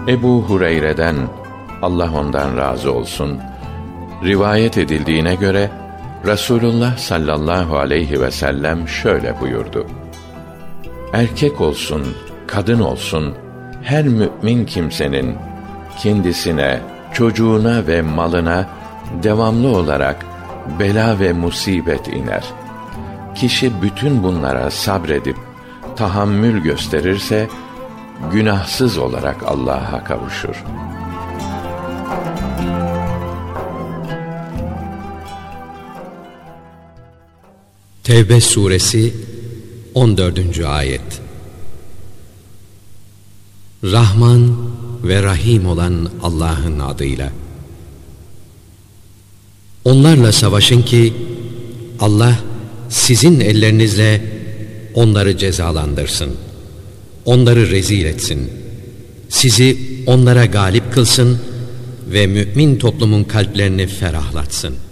Ebu Hureyre'den, Allah ondan razı olsun, rivayet edildiğine göre Resulullah sallallahu aleyhi ve sellem şöyle buyurdu: erkek olsun, kadın olsun, her mümin kimsenin kendisine, çocuğuna ve malına devamlı olarak bela ve musibet iner. Kişi bütün bunlara sabredip tahammül gösterirse günahsız olarak Allah'a kavuşur. Tevbe suresi 14. ayet. Rahman ve Rahim olan Allah'ın adıyla. Onlarla savaşın ki Allah sizin ellerinizle onları cezalandırsın, onları rezil etsin, sizi onlara galip kılsın ve mümin toplumun kalplerini ferahlatsın.